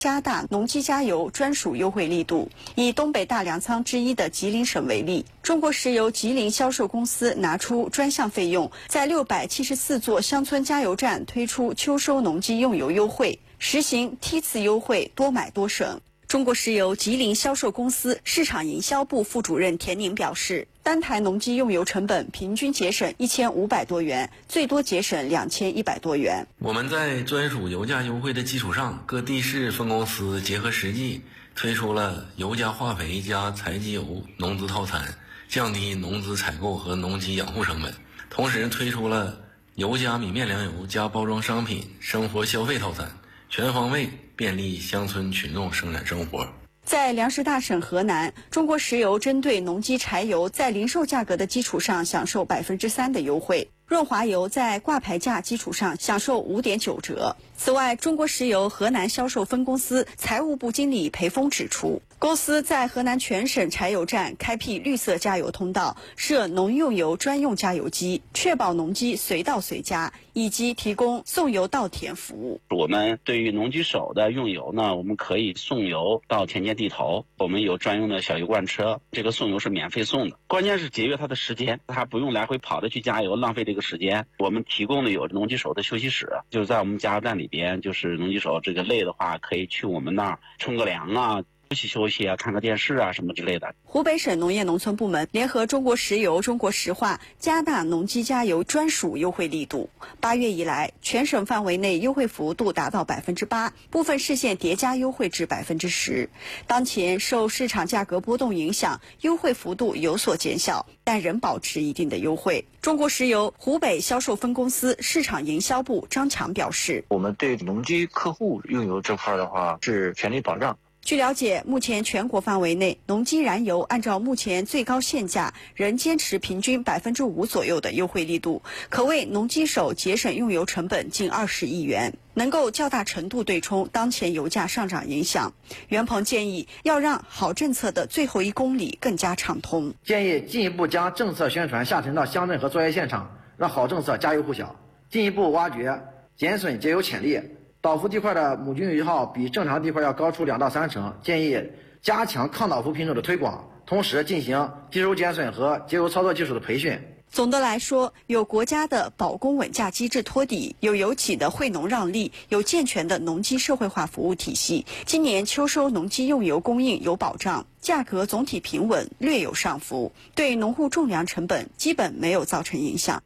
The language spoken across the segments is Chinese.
加大农机加油专属优惠力度。以东北大粮仓之一的吉林省为例，中国石油吉林销售公司拿出专项费用，在674座乡村加油站推出秋收农机用油优惠，实行梯次优惠，多买多省。中国石油吉林销售公司市场营销部副主任田宁表示，单台农机用油成本平均节省1500多元，最多节省2100多元。 我们在专属油价优惠的基础上，各地市分公司结合实际，推出了油加化肥加柴机油农资套餐，降低农资采购和农机养护成本。同时推出了油加米面粮油加包装商品生活消费套餐，全方位便利乡村群众生产生活。 在粮食大省河南，中国石油针对农机柴油在零售价格的基础上享受3%的优惠，润滑油在挂牌价基础上享受5.9折。此外，中国石油河南销售分公司财务部经理裴峰指出，公司在河南全省柴油站开辟绿色加油通道，设农用油专用加油机，确保农机随到随加，以及提供送油到田服务。 我们对于农机手的用油呢，我们可以送油到田间地头，我们有专用的小油罐车，这个送油是免费送的。关键是节约它的时间，它不用来回跑着去加油，浪费这个时间。我们提供的有农机手的休息室，就是在我们加油站里边，就是农机手这个累的话，可以去我们那儿冲个凉啊，休息啊，看个电视啊什么之类的。 湖北省农业农村部门联合中国石油、中国石化加大农机加油专属优惠力度。8月以来，全省范围内优惠幅度达到8%，部分市县叠加优惠至10%。当前受市场价格波动影响，优惠幅度有所减小，但仍保持一定的优惠。中国石油湖北销售分公司市场营销部张强表示， 我们对农机客户用油这块的话是全力保障。 据了解，目前全国范围内，农机燃油按照目前最高限价，仍坚持平均5%左右的优惠力度，可为农机手节省用油成本近20亿元，能够较大程度对冲当前油价上涨影响。袁鹏建议，要让好政策的最后1公里更加畅通。 建议进一步将政策宣传下沉到乡镇和作业现场，让好政策家喻户晓，进一步挖掘减损节油潜力。倒伏地块的母均油耗比正常地块要高出2到3成，建议加强抗倒伏品种的推广，同时进行低收减损和节油操作技术的培训。 总的来说，有国家的保供稳价机制托底，有油企的惠农让利，有健全的农机社会化服务体系，今年秋收农机用油供应有保障，价格总体平稳，略有上浮，对农户种粮成本基本没有造成影响。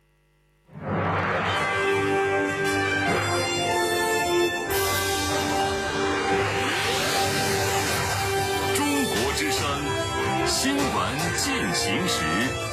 中国之声新闻进行时。